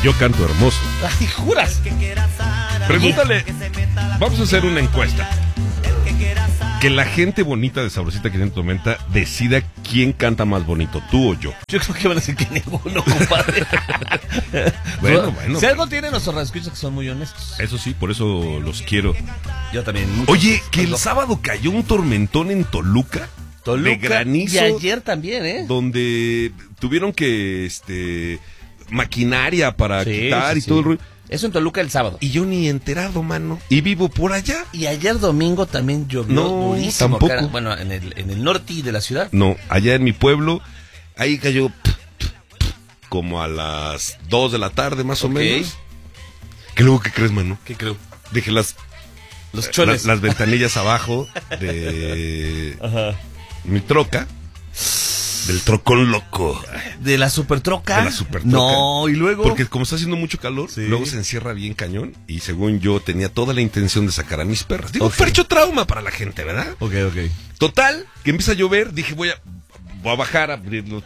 yo canto hermoso. Ay, ¿juras? Pregúntale, vamos a hacer una encuesta. Que la gente bonita de Sabrosita 590 decida quién canta más bonito, tú o yo. Yo creo que van a decir que ninguno, compadre. Bueno. Si algo tienen nuestros radioescuchas que son muy honestos. Eso sí, por eso los quiero. Yo también. Oye, que el sábado cayó un tormentón en Toluca. De granizo. Y ayer también, ¿eh? Donde tuvieron que, maquinaria para quitar y todo el rollo. Eso en Toluca el sábado. Y yo ni enterado, mano. Y vivo por allá. Y ayer domingo también llovió durísimo. Tampoco. Bueno, en el norte de la ciudad. No, allá en mi pueblo, ahí cayó como a las 2 de la tarde más o menos. ¿Qué luego qué crees, mano? ¿Qué creo? Dejé los chones. las ventanillas abajo de mi troca. Del trocón loco. ¿De la supertroca? De la supertroca. No, y luego. Porque como está haciendo mucho calor, luego se encierra bien cañón. Y según yo, tenía toda la intención de sacar a mis perras. Digo, percho trauma para la gente, ¿verdad? Ok. Total, que empieza a llover. Dije, voy a bajar, a abrirlo,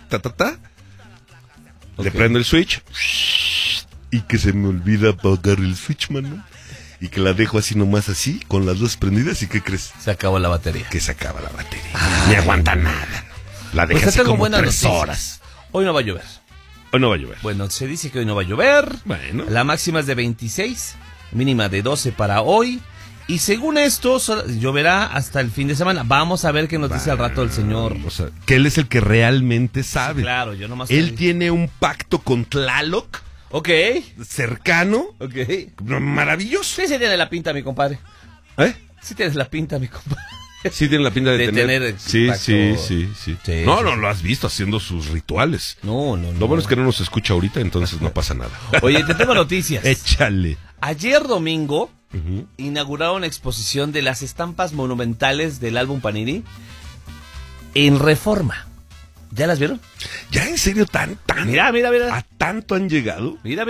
Le prendo el switch. Y que se me olvida apagar el switch, mano. Y que la dejo así nomás así, con las dos prendidas. ¿Y qué crees? Se acabó la batería. Que se acaba la batería. Ni aguanta nada. La dejé así como 3 horas. Hoy no va a llover. Hoy no va a llover. Bueno, se dice que hoy no va a llover. Bueno. La máxima es de 26, mínima de 12 para hoy. Y según esto, lloverá hasta el fin de semana. Vamos a ver qué nos dice al rato el señor. O sea, que él es el que realmente sabe. Sí, claro, yo nomás. Él tiene un pacto con Tlaloc. Ok. Cercano. Ok. Maravilloso. Sí, tiene la pinta, mi compadre. ¿Eh? Sí tienes la pinta, mi compadre. Sí tiene la pinta de tener sí. No, lo has visto haciendo sus rituales. No. Lo bueno es que no nos escucha ahorita, entonces no pasa nada. Oye, te tengo noticias. Échale. Ayer domingo inauguraron exposición de las estampas monumentales del álbum Panini en Reforma. ¿Ya las vieron? ¿Ya en serio tan? Mira. ¿A tanto han llegado? Mira.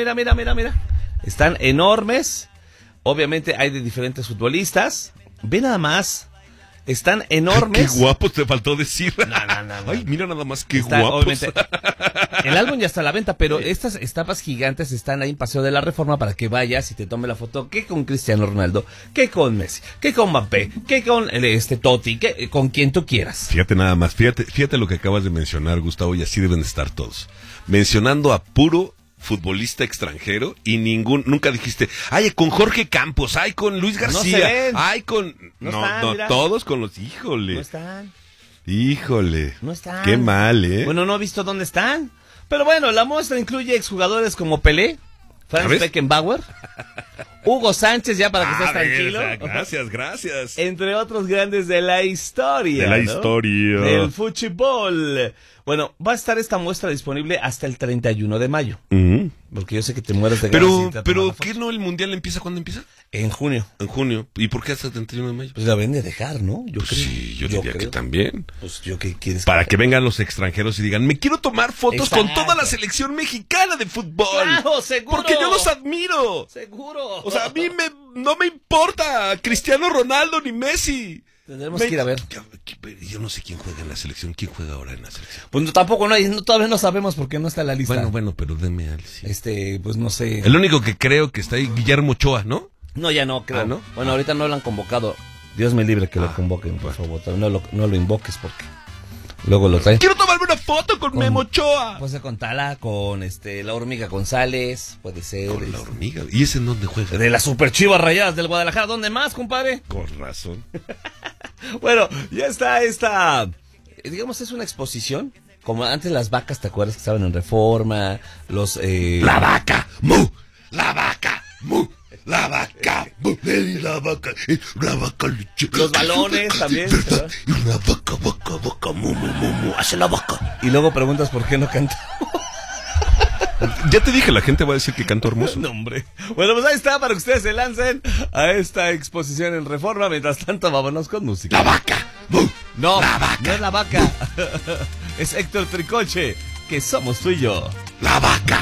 Están enormes. Obviamente hay de diferentes futbolistas. Ve nada más. Están enormes. Qué guapos, te faltó decir. No. Ay, mira nada más, qué guapos. Obviamente, el álbum ya está a la venta, pero estas estampas gigantes están ahí en Paseo de la Reforma para que vayas y te tome la foto. ¿Qué con Cristiano Ronaldo? ¿Qué con Messi? ¿Qué con Mbappé? ¿Qué con Totti? ¿Qué con quien tú quieras? Fíjate nada más, fíjate lo que acabas de mencionar, Gustavo, y así deben de estar todos. Mencionando a puro futbolista extranjero y nunca dijiste, ay, con Jorge Campos, ay, con Luis García, ay, con... No, todos con los... Híjole. No están. Híjole. No están. Qué mal, ¿eh? Bueno, no he visto dónde están. Pero bueno, la muestra incluye exjugadores como Pelé, Franz Beckenbauer, Hugo Sánchez, ya para que estés tranquilo. Gracias. Entre otros grandes de la historia. Historia. Del fútbol. Bueno, va a estar esta muestra disponible hasta el 31 de mayo. Porque yo sé que te mueres de ganas. Pero ¿qué no el mundial empieza? ¿Cuándo empieza? En junio. ¿Y por qué hasta el 31 de mayo? Pues la ven de dejar, ¿no? Yo creo. Sí, yo diría que también. Pues yo qué quieres. Para que vengan los extranjeros y digan, me quiero tomar fotos con toda la selección mexicana de fútbol. ¡Claro, seguro! Porque yo los admiro. ¡Seguro! O sea, a mí no me importa Cristiano Ronaldo ni Messi. Tendremos que ir a ver. Yo no sé quién juega en la selección. ¿Quién juega ahora en la selección? Pues tampoco todavía no sabemos por qué no está en la lista. Bueno, pero deme al pues no sé. El único que creo que está ahí, Guillermo Ochoa, ¿no? No, ya no, creo. ¿No? Bueno, ahorita no lo han convocado. Dios me libre que lo convoquen, por favor. No lo invoques porque luego lo traen. Quiero tomarme una foto con Memo Ochoa. Puede ser con Tala, con la hormiga González, puede ser. Con la hormiga. ¿Y ese en dónde juega? De las Super Chivas Rayadas del Guadalajara. ¿Dónde más, compadre? Con razón. Bueno, ya está digamos, es una exposición. Como antes las vacas, ¿te acuerdas que estaban en Reforma? La vaca, mu, la vaca, mu. La vaca, la vaca, los balones también. La vaca, mu, hace la vaca. Y luego preguntas por qué no canta. Ya te dije, la gente va a decir que canto hermoso. No, hombre. Bueno, pues ahí está, para que ustedes se lancen a esta exposición en Reforma. Mientras tanto, vámonos con música. La vaca, mu. No, la vaca. No es la vaca. Es Héctor Tricoche, que somos tú y yo. La vaca.